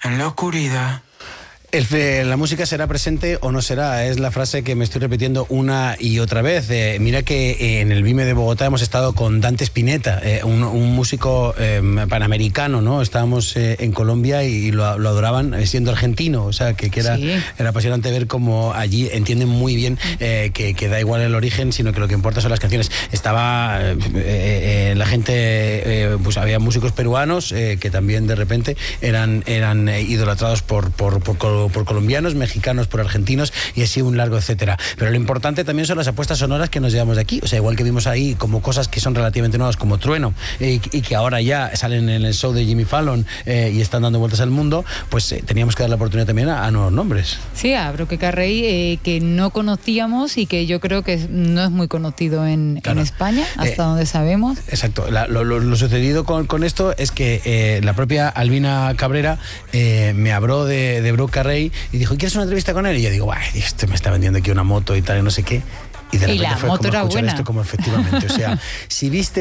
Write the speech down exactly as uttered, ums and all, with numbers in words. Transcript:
en la oscuridad. El, la música será presente o no será, es la frase que me estoy repitiendo una y otra vez. Eh, mira que eh, en el Vime de Bogotá hemos estado con Dante Spinetta, eh, un, un músico eh, panamericano, ¿no? Estábamos eh, en Colombia y lo, lo adoraban eh, siendo argentino, o sea, que, que era, sí. era apasionante ver cómo allí entienden muy bien eh, que, que da igual el origen, sino que lo que importa son las canciones. Estaba eh, eh, la gente, eh, pues había músicos peruanos eh, que también de repente eran, eran eh, idolatrados por, por, por por colombianos, mexicanos, por argentinos y así un largo etcétera. Pero lo importante también son las apuestas sonoras que nos llevamos de aquí. O sea, igual que vimos ahí como cosas que son relativamente nuevas como Trueno eh, y que ahora ya salen en el show de Jimmy Fallon eh, y están dando vueltas al mundo, pues eh, teníamos que dar la oportunidad también a, a nuevos nombres. Sí, a Broque Carrey, eh, que no conocíamos y que yo creo que no es muy conocido en, claro. en España, hasta eh, donde sabemos. Exacto. La, lo, lo, lo sucedido con, con esto es que eh, la propia Albina Cabrera eh, me habló de, de Broque Carrey y dijo, ¿quieres una entrevista con él? Y yo digo, este me está vendiendo aquí una moto y tal y no sé qué. Y de repente y la fue moto como era escuchar buena. Esto como efectivamente, o sea, si viste